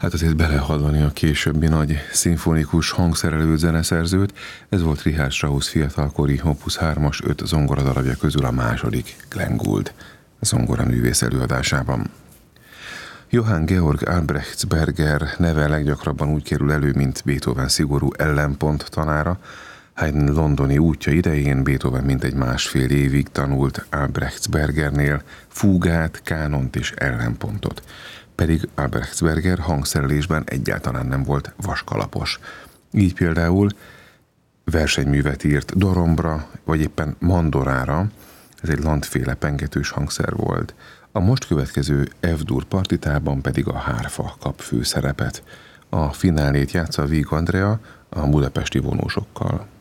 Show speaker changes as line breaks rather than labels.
Hát azért belehallani a későbbi nagy szimfonikus hangszerelő zeneszerzőt, ez volt Richard Strauss fiatalkori Opus 3-as 5 zongoradarabja közül a második, Glenn Gould zongoraművész előadásában. Johann Georg Albrechtsberger neve leggyakrabban úgy kerül elő, mint Beethoven szigorú ellenpont tanára. Haydn londoni útja idején Beethoven mintegy másfél évig tanult Albrechtsbergernél fúgát, kánont és ellenpontot. Pedig Albrechtsberger hangszerelésben egyáltalán nem volt vaskalapos. Így például versenyművet írt dorombra, vagy éppen mandorára, ez egy landféle pengetős hangszer volt. A most következő F-dur partitában pedig a hárfa kap főszerepet. A finálét játsza Víg Andrea a budapesti vonósokkal.